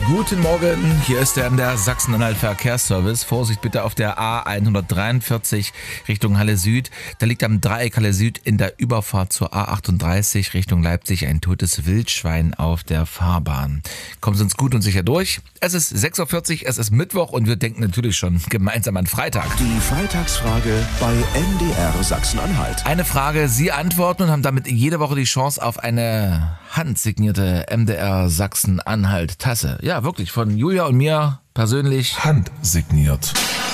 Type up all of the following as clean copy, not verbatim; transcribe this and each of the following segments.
Guten Morgen, hier ist der Sachsen-Anhalt Verkehrsservice. Vorsicht bitte auf der A143 Richtung Halle Süd. Da liegt am Dreieck Halle Süd in der Überfahrt zur A38 Richtung Leipzig ein totes Wildschwein auf der Fahrbahn. Kommen Sie uns gut und sicher durch. Es ist 6.40 Uhr, es ist Mittwoch und wir denken natürlich schon gemeinsam an Freitag. Die Freitagsfrage bei MDR Sachsen-Anhalt. Eine Frage, Sie antworten und haben damit jede Woche die Chance auf eine handsignierte MDR Sachsen-Anhalt Tasse. Ja, wirklich, von Julia und mir persönlich. Handsigniert.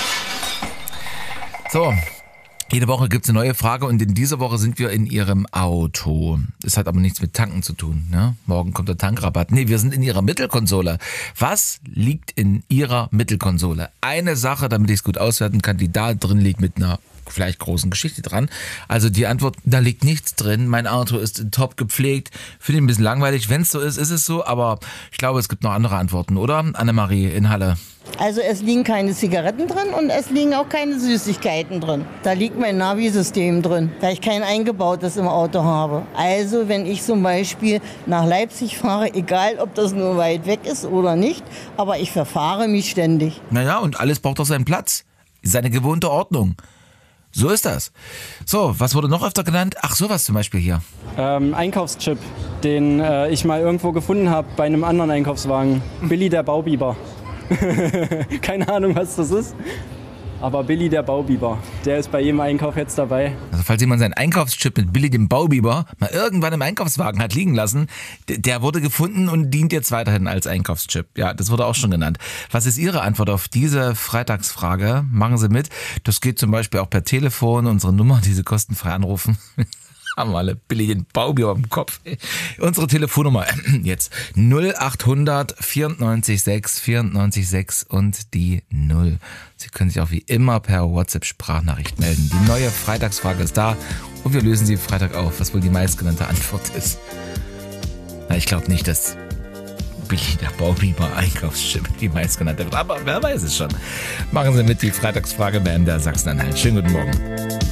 So, jede Woche gibt's eine neue Frage und in dieser Woche sind wir in Ihrem Auto. Das hat aber nichts mit Tanken zu tun, ne? Morgen kommt der Tankrabatt. Nee, wir sind in Ihrer Mittelkonsole. Was liegt in Ihrer Mittelkonsole? Eine Sache, damit ich es gut auswerten kann, die da drin liegt mit einer vielleicht großen Geschichte dran. Also die Antwort, da liegt nichts drin. Mein Auto ist top gepflegt. Finde ich ein bisschen langweilig. Wenn es so ist, ist es so. Aber ich glaube, es gibt noch andere Antworten, oder? Annemarie in Halle. Also es liegen keine Zigaretten drin und es liegen auch keine Süßigkeiten drin. Da liegt mein Navi-System drin, da ich kein eingebautes im Auto habe. Also wenn ich zum Beispiel nach Leipzig fahre, egal ob das nur weit weg ist oder nicht, aber ich verfahre mich ständig. Naja, und alles braucht doch seinen Platz. Seine gewohnte Ordnung. So ist das. So, was wurde noch öfter genannt? Ach, sowas zum Beispiel hier. Einkaufschip, den ich mal irgendwo gefunden habe bei einem anderen Einkaufswagen. Billy der Baubiber. Keine Ahnung, was das ist. Aber Billy der Baubiber, der ist bei jedem Einkauf jetzt dabei. Also falls jemand seinen Einkaufschip mit Billy dem Baubiber mal irgendwann im Einkaufswagen hat liegen lassen, der wurde gefunden und dient jetzt weiterhin als Einkaufschip. Ja, das wurde auch schon genannt. Was ist Ihre Antwort auf diese Freitagsfrage? Machen Sie mit. Das geht zum Beispiel auch per Telefon. Unsere Nummer, die Sie kostenfrei anrufen. Haben wir alle Billy den Baubiber im Kopf. Unsere Telefonnummer jetzt 0800 94 6 94 6 und die 0. Sie können sich auch wie immer per WhatsApp-Sprachnachricht melden. Die neue Freitagsfrage ist da und wir lösen sie Freitag auf, was wohl die meistgenannte Antwort ist. Na, ich glaube nicht, dass Billy der Baubiber Einkaufsschip die meistgenannte wird, aber wer weiß es schon. Machen Sie mit, die Freitagsfrage bei MDR Sachsen-Anhalt. Schönen guten Morgen.